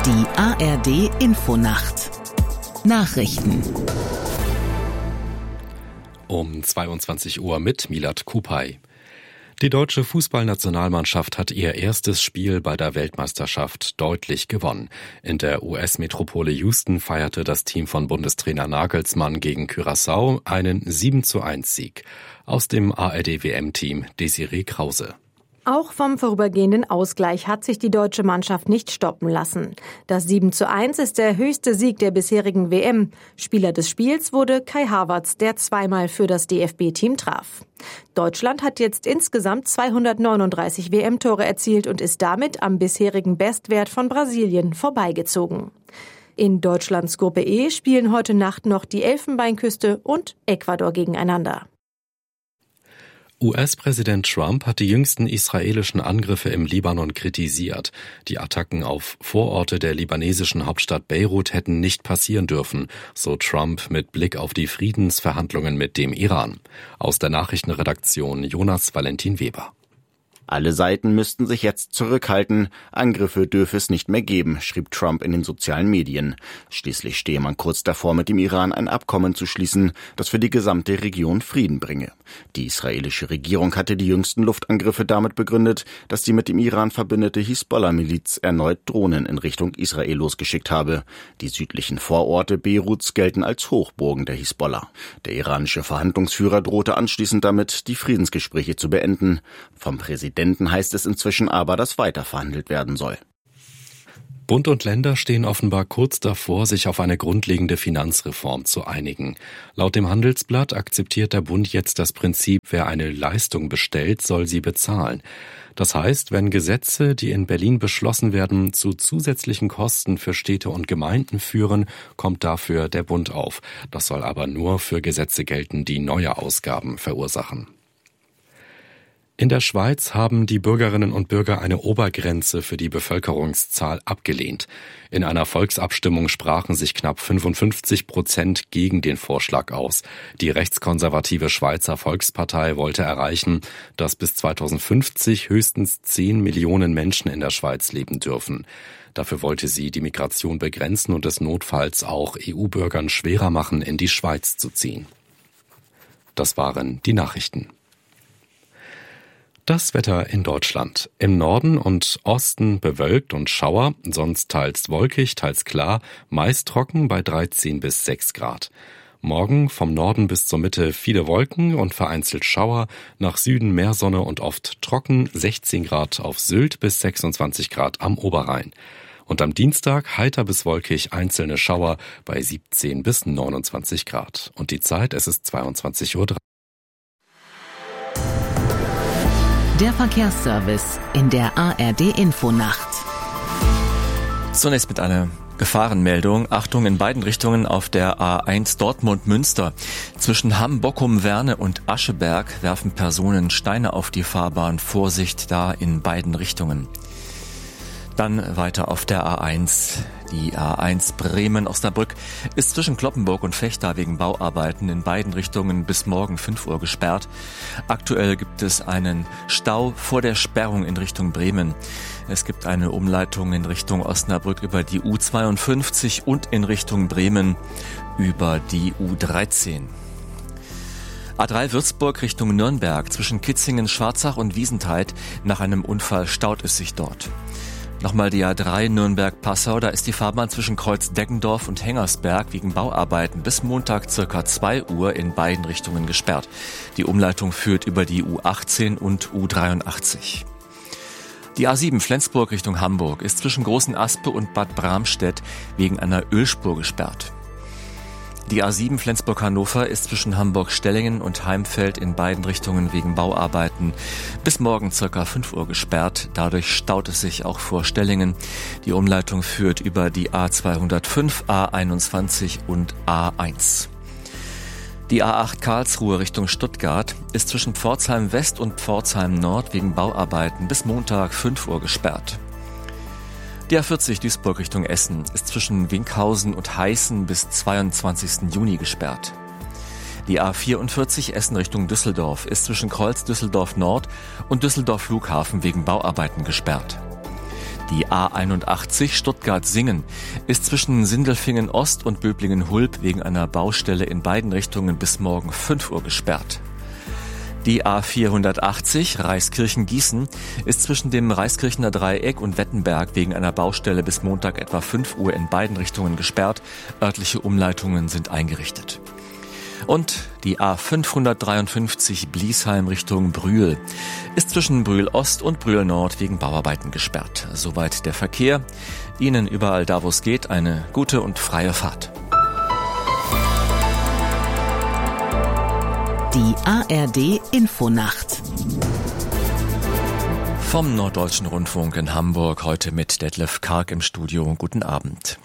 Die ARD Infonacht Nachrichten um 22 Uhr mit Milad Kupay. Die deutsche Fußballnationalmannschaft hat ihr erstes Spiel bei der Weltmeisterschaft deutlich gewonnen. In der US-Metropole Houston feierte das Team von Bundestrainer Nagelsmann gegen Curaçao einen 7:1-Sieg. Aus dem ARD-WM-Team Desiree Krause. Auch vom vorübergehenden Ausgleich hat sich die deutsche Mannschaft nicht stoppen lassen. Das 7:1 ist der höchste Sieg der bisherigen WM. Spieler des Spiels wurde Kai Havertz, der zweimal für das DFB-Team traf. Deutschland hat jetzt insgesamt 239 WM-Tore erzielt und ist damit am bisherigen Bestwert von Brasilien vorbeigezogen. In Deutschlands Gruppe E spielen heute Nacht noch die Elfenbeinküste und Ecuador gegeneinander. US-Präsident Trump hat die jüngsten israelischen Angriffe im Libanon kritisiert. Die Attacken auf Vororte der libanesischen Hauptstadt Beirut hätten nicht passieren dürfen, so Trump mit Blick auf die Friedensverhandlungen mit dem Iran. Aus der Nachrichtenredaktion Jonas Valentin Weber. Alle Seiten müssten sich jetzt zurückhalten. Angriffe dürfe es nicht mehr geben, schrieb Trump in den sozialen Medien. Schließlich stehe man kurz davor, mit dem Iran ein Abkommen zu schließen, das für die gesamte Region Frieden bringe. Die israelische Regierung hatte die jüngsten Luftangriffe damit begründet, dass die mit dem Iran verbündete Hisbollah-Miliz erneut Drohnen in Richtung Israel losgeschickt habe. Die südlichen Vororte Beiruts gelten als Hochburgen der Hisbollah. Der iranische Verhandlungsführer drohte anschließend damit, die Friedensgespräche zu beenden. Vom Präsidenten heißt es inzwischen aber, dass weiter verhandelt werden soll. Bund und Länder stehen offenbar kurz davor, sich auf eine grundlegende Finanzreform zu einigen. Laut dem Handelsblatt akzeptiert der Bund jetzt das Prinzip, wer eine Leistung bestellt, soll sie bezahlen. Das heißt, wenn Gesetze, die in Berlin beschlossen werden, zu zusätzlichen Kosten für Städte und Gemeinden führen, kommt dafür der Bund auf. Das soll aber nur für Gesetze gelten, die neue Ausgaben verursachen. In der Schweiz haben die Bürgerinnen und Bürger eine Obergrenze für die Bevölkerungszahl abgelehnt. In einer Volksabstimmung sprachen sich knapp 55% gegen den Vorschlag aus. Die rechtskonservative Schweizer Volkspartei wollte erreichen, dass bis 2050 höchstens 10 Millionen Menschen in der Schweiz leben dürfen. Dafür wollte sie die Migration begrenzen und es notfalls auch EU-Bürgern schwerer machen, in die Schweiz zu ziehen. Das waren die Nachrichten. Das Wetter in Deutschland. Im Norden und Osten bewölkt und Schauer, sonst teils wolkig, teils klar, meist trocken bei 13 bis 6 Grad. Morgen vom Norden bis zur Mitte viele Wolken und vereinzelt Schauer, nach Süden mehr Sonne und oft trocken, 16 Grad auf Sylt bis 26 Grad am Oberrhein. Und am Dienstag heiter bis wolkig, einzelne Schauer bei 17 bis 29 Grad. Und die Zeit, es ist 22:03 Uhr. Der Verkehrsservice in der ARD Infonacht. Zunächst mit einer Gefahrenmeldung. Achtung, in beiden Richtungen auf der A1 Dortmund-Münster. Zwischen Hamm-Bockum-Werne und Ascheberg werfen Personen Steine auf die Fahrbahn. Vorsicht da in beiden Richtungen. Dann weiter auf der A1. Die A1 Bremen-Osnabrück ist zwischen Cloppenburg und Vechta wegen Bauarbeiten in beiden Richtungen bis morgen 5 Uhr gesperrt. Aktuell gibt es einen Stau vor der Sperrung in Richtung Bremen. Es gibt eine Umleitung in Richtung Osnabrück über die U52 und in Richtung Bremen über die U13. A3 Würzburg Richtung Nürnberg zwischen Kitzingen, Schwarzach und Wiesentheid. Nach einem Unfall staut es sich dort. Nochmal die A3 Nürnberg-Passau, da ist die Fahrbahn zwischen Kreuz-Deggendorf und Hengersberg wegen Bauarbeiten bis Montag ca. 2 Uhr in beiden Richtungen gesperrt. Die Umleitung führt über die U18 und U83. Die A7 Flensburg Richtung Hamburg ist zwischen Großen Aspe und Bad Bramstedt wegen einer Ölspur gesperrt. Die A7 Flensburg-Hannover ist zwischen Hamburg-Stellingen und Heimfeld in beiden Richtungen wegen Bauarbeiten bis morgen ca. 5 Uhr gesperrt. Dadurch staut es sich auch vor Stellingen. Die Umleitung führt über die A205, A21 und A1. Die A8 Karlsruhe Richtung Stuttgart ist zwischen Pforzheim West und Pforzheim Nord wegen Bauarbeiten bis Montag 5 Uhr gesperrt. Die A40 Duisburg Richtung Essen ist zwischen Winkhausen und Heißen bis 22. Juni gesperrt. Die A44 Essen Richtung Düsseldorf ist zwischen Kreuz Düsseldorf Nord und Düsseldorf Flughafen wegen Bauarbeiten gesperrt. Die A81 Stuttgart-Singen ist zwischen Sindelfingen Ost und Böblingen-Hulb wegen einer Baustelle in beiden Richtungen bis morgen 5 Uhr gesperrt. Die A480 Reiskirchen-Gießen ist zwischen dem Reiskirchener Dreieck und Wettenberg wegen einer Baustelle bis Montag etwa 5 Uhr in beiden Richtungen gesperrt. Örtliche Umleitungen sind eingerichtet. Und die A553 Bliesheim Richtung Brühl ist zwischen Brühl Ost und Brühl Nord wegen Bauarbeiten gesperrt. Soweit der Verkehr. Ihnen überall da, wo es geht, eine gute und freie Fahrt. Die ARD Infonacht. Vom Norddeutschen Rundfunk in Hamburg, heute mit Detlef Karg im Studio. Guten Abend.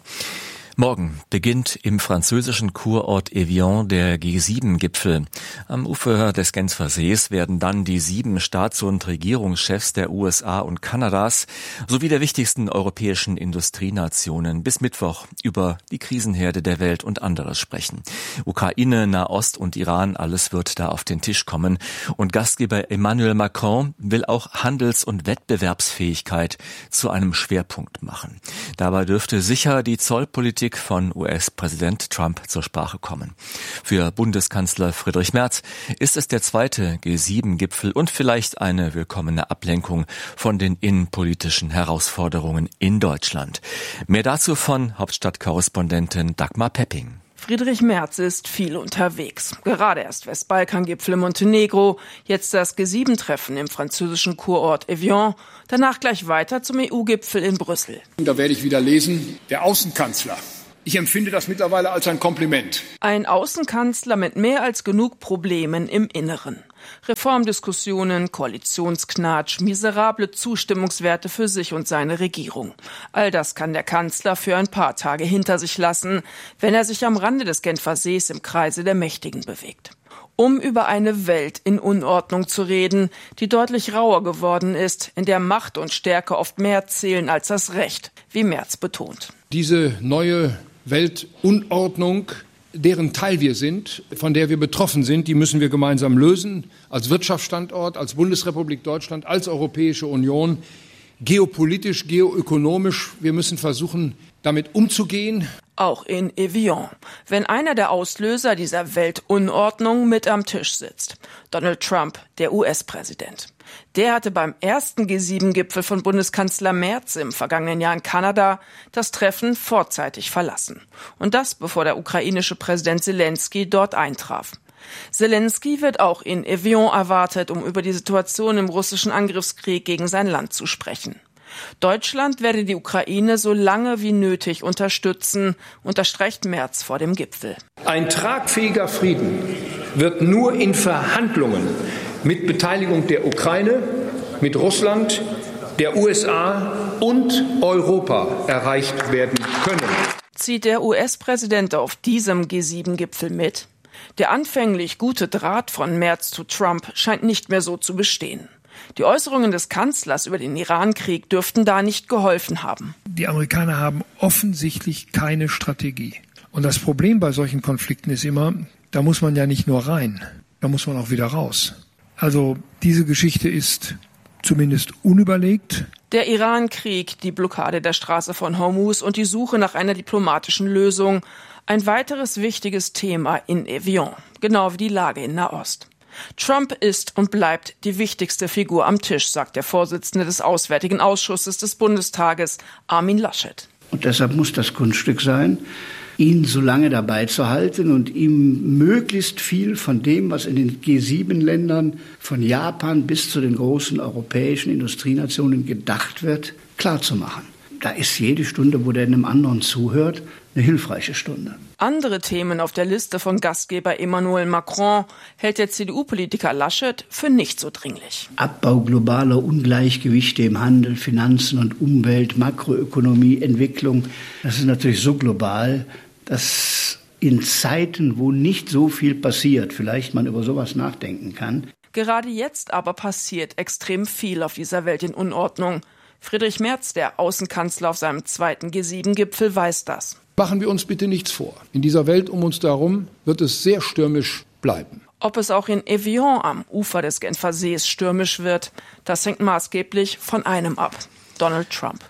Morgen beginnt im französischen Kurort Evian der G7-Gipfel. Am Ufer des Genfer Sees werden dann die 7 Staats- und Regierungschefs der USA und Kanadas sowie der wichtigsten europäischen Industrienationen bis Mittwoch über die Krisenherde der Welt und anderes sprechen. Ukraine, Nahost und Iran, alles wird da auf den Tisch kommen. Und Gastgeber Emmanuel Macron will auch Handels- und Wettbewerbsfähigkeit zu einem Schwerpunkt machen. Dabei dürfte sicher die Zollpolitik von US-Präsident Trump zur Sprache kommen. Für Bundeskanzler Friedrich Merz ist es der zweite G7-Gipfel und vielleicht eine willkommene Ablenkung von den innenpolitischen Herausforderungen in Deutschland. Mehr dazu von Hauptstadtkorrespondentin Dagmar Pepping. Friedrich Merz ist viel unterwegs. Gerade erst Westbalkan-Gipfel in Montenegro, jetzt das G7-Treffen im französischen Kurort Evian, danach gleich weiter zum EU-Gipfel in Brüssel. Da werde ich wieder lesen, der Außenkanzler. Ich empfinde das mittlerweile als ein Kompliment. Ein Außenkanzler mit mehr als genug Problemen im Inneren. Reformdiskussionen, Koalitionsknatsch, miserable Zustimmungswerte für sich und seine Regierung. All das kann der Kanzler für ein paar Tage hinter sich lassen, wenn er sich am Rande des Genfer Sees im Kreise der Mächtigen bewegt. Um über eine Welt in Unordnung zu reden, die deutlich rauer geworden ist, in der Macht und Stärke oft mehr zählen als das Recht, wie Merz betont. Diese neue Weltunordnung, deren Teil wir sind, von der wir betroffen sind, die müssen wir gemeinsam lösen, als Wirtschaftsstandort, als Bundesrepublik Deutschland, als Europäische Union, geopolitisch, geoökonomisch. Wir müssen versuchen, damit umzugehen. Auch in Evian, wenn einer der Auslöser dieser Weltunordnung mit am Tisch sitzt. Donald Trump, der US-Präsident. Der hatte beim ersten G7-Gipfel von Bundeskanzler Merz im vergangenen Jahr in Kanada das Treffen vorzeitig verlassen. Und das, bevor der ukrainische Präsident Zelensky dort eintraf. Zelensky wird auch in Evian erwartet, um über die Situation im russischen Angriffskrieg gegen sein Land zu sprechen. Deutschland werde die Ukraine so lange wie nötig unterstützen, unterstreicht Merz vor dem Gipfel. Ein tragfähiger Frieden wird nur in Verhandlungen mit Beteiligung der Ukraine, mit Russland, der USA und Europa erreicht werden können. Zieht der US-Präsident auf diesem G7-Gipfel mit? Der anfänglich gute Draht von Merz zu Trump scheint nicht mehr so zu bestehen. Die Äußerungen des Kanzlers über den Iran-Krieg dürften da nicht geholfen haben. Die Amerikaner haben offensichtlich keine Strategie. Und das Problem bei solchen Konflikten ist immer, da muss man ja nicht nur rein, da muss man auch wieder raus. Also diese Geschichte ist zumindest unüberlegt. Der Iran-Krieg, die Blockade der Straße von Hormuz und die Suche nach einer diplomatischen Lösung. Ein weiteres wichtiges Thema in Evian, genau wie die Lage in Nahost. Trump ist und bleibt die wichtigste Figur am Tisch, sagt der Vorsitzende des Auswärtigen Ausschusses des Bundestages, Armin Laschet. Und deshalb muss das Kunststück sein, ihn so lange dabei zu halten und ihm möglichst viel von dem, was in den G7-Ländern von Japan bis zu den großen europäischen Industrienationen gedacht wird, klarzumachen. Da ist jede Stunde, wo der einem anderen zuhört, eine hilfreiche Stunde. Andere Themen auf der Liste von Gastgeber Emmanuel Macron hält der CDU-Politiker Laschet für nicht so dringlich. Abbau globaler Ungleichgewichte im Handel, Finanzen und Umwelt, Makroökonomie, Entwicklung, das ist natürlich so global, dass in Zeiten, wo nicht so viel passiert, vielleicht man über sowas nachdenken kann. Gerade jetzt aber passiert extrem viel auf dieser Welt in Unordnung. Friedrich Merz, der Außenkanzler auf seinem zweiten G7-Gipfel, weiß das. Machen wir uns bitte nichts vor. In dieser Welt um uns herum wird es sehr stürmisch bleiben. Ob es auch in Evian am Ufer des Genfer Sees stürmisch wird, das hängt maßgeblich von einem ab: Donald Trump.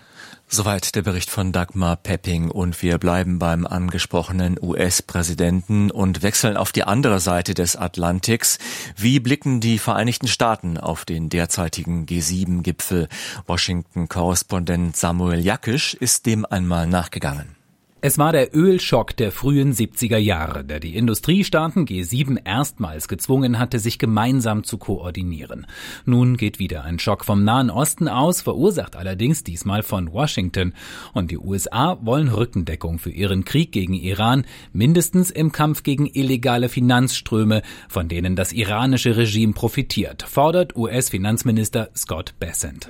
Soweit der Bericht von Dagmar Pepping und wir bleiben beim angesprochenen US-Präsidenten und wechseln auf die andere Seite des Atlantiks. Wie blicken die Vereinigten Staaten auf den derzeitigen G7-Gipfel? Washington-Korrespondent Samuel Jakisch ist dem einmal nachgegangen. Es war der Ölschock der frühen 70er Jahre, der die Industriestaaten G7 erstmals gezwungen hatte, sich gemeinsam zu koordinieren. Nun geht wieder ein Schock vom Nahen Osten aus, verursacht allerdings diesmal von Washington. Und die USA wollen Rückendeckung für ihren Krieg gegen Iran, mindestens im Kampf gegen illegale Finanzströme, von denen das iranische Regime profitiert, fordert US-Finanzminister Scott Bessent.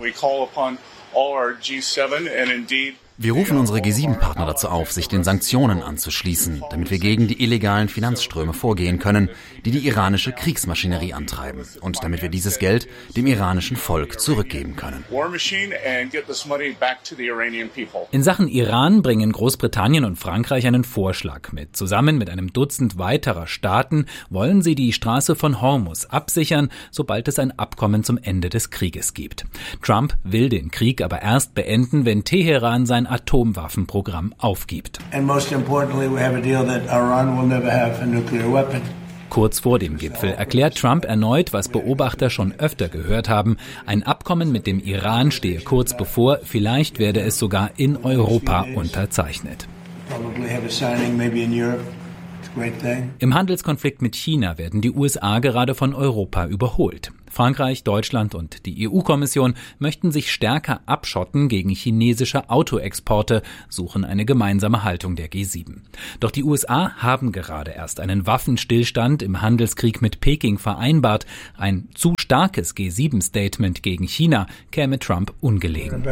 Wir rufen unsere G7-Partner dazu auf, sich den Sanktionen anzuschließen, damit wir gegen die illegalen Finanzströme vorgehen können, die iranische Kriegsmaschinerie antreiben und damit wir dieses Geld dem iranischen Volk zurückgeben können. In Sachen Iran bringen Großbritannien und Frankreich einen Vorschlag mit. Zusammen mit einem Dutzend weiterer Staaten wollen sie die Straße von Hormuz absichern, sobald es ein Abkommen zum Ende des Krieges gibt. Trump will den Krieg aber erst beenden, wenn Teheran sein Atomwaffenprogramm aufgibt. Kurz vor dem Gipfel erklärt Trump erneut, was Beobachter schon öfter gehört haben. Ein Abkommen mit dem Iran stehe kurz bevor, vielleicht werde es sogar in Europa unterzeichnet. Im Handelskonflikt mit China werden die USA gerade von Europa überholt. Frankreich, Deutschland und die EU-Kommission möchten sich stärker abschotten gegen chinesische Autoexporte, suchen eine gemeinsame Haltung der G7. Doch die USA haben gerade erst einen Waffenstillstand im Handelskrieg mit Peking vereinbart. Ein zu starkes G7-Statement gegen China käme Trump ungelegen.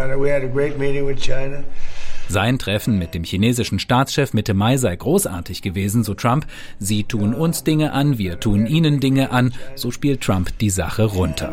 Sein Treffen mit dem chinesischen Staatschef Mitte Mai sei großartig gewesen, so Trump. Sie tun uns Dinge an, wir tun ihnen Dinge an. So spielt Trump die Sache runter.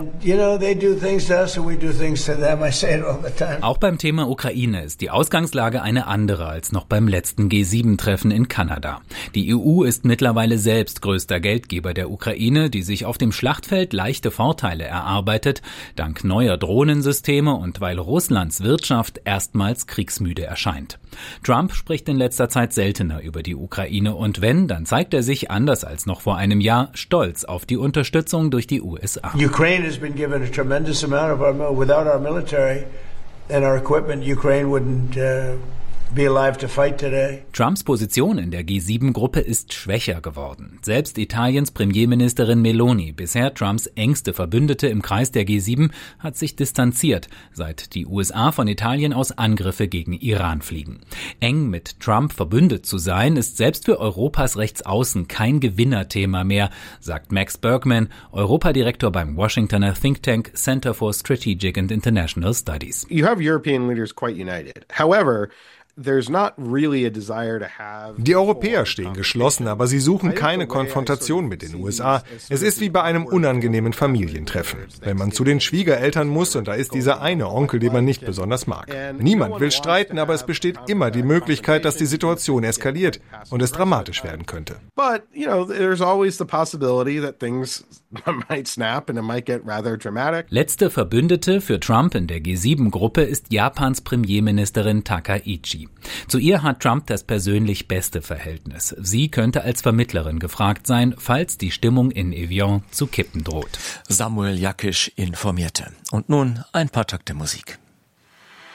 Auch beim Thema Ukraine ist die Ausgangslage eine andere als noch beim letzten G7-Treffen in Kanada. Die EU ist mittlerweile selbst größter Geldgeber der Ukraine, die sich auf dem Schlachtfeld leichte Vorteile erarbeitet, dank neuer Drohnensysteme und weil Russlands Wirtschaft erstmals kriegsmüde erscheint. Trump spricht in letzter Zeit seltener über die Ukraine und wenn, dann zeigt er sich, anders als noch vor einem Jahr, stolz auf die Unterstützung durch die USA. Ukraine has been given a tremendous amount of without our military and our equipment, Ukraine wouldn't be alive to fight today. Trumps Position in der G7-Gruppe ist schwächer geworden. Selbst Italiens Premierministerin Meloni, bisher Trumps engste Verbündete im Kreis der G7, hat sich distanziert, seit die USA von Italien aus Angriffe gegen Iran fliegen. Eng mit Trump verbündet zu sein, ist selbst für Europas Rechtsaußen kein Gewinnerthema mehr, sagt Max Bergman, Europadirektor beim Washingtoner Think Tank Center for Strategic and International Studies. You have European leaders quite united. However, die Europäer stehen geschlossen, aber sie suchen keine Konfrontation mit den USA. Es ist wie bei einem unangenehmen Familientreffen. Wenn man zu den Schwiegereltern muss und da ist dieser eine Onkel, den man nicht besonders mag. Niemand will streiten, aber es besteht immer die Möglichkeit, dass die Situation eskaliert und es dramatisch werden könnte. But, there's always the possibility that things might snap and it might get rather dramatic. Letzte Verbündete für Trump in der G7-Gruppe ist Japans Premierministerin Takaichi. Zu ihr hat Trump das persönlich beste Verhältnis. Sie könnte als Vermittlerin gefragt sein, falls die Stimmung in Evian zu kippen droht. Samuel Jakisch informierte. Und nun ein paar Takte Musik.